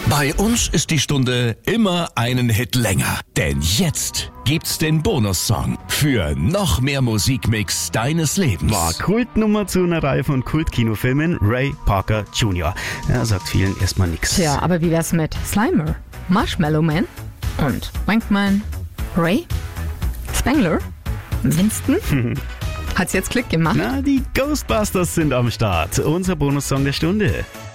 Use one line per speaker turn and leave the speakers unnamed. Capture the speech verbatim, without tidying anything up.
Bei uns ist die Stunde immer einen Hit länger. Denn jetzt gibt's den Bonussong für noch mehr Musikmix deines Lebens.
War Kultnummer zu einer Reihe von Kultkinofilmen, Ray Parker Junior Er sagt vielen erstmal nix.
Tja, aber wie wär's mit Slimer, Marshmallow Man und Wankman, Ray, Spangler, Winston? Hat's jetzt Klick gemacht?
Na, die Ghostbusters sind am Start. Unser Bonussong der Stunde.